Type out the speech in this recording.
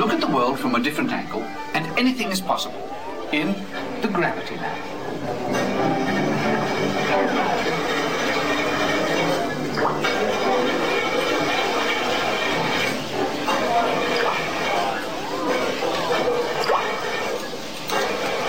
Look at the world from a different angle, and anything is possible in the Gravity Lab.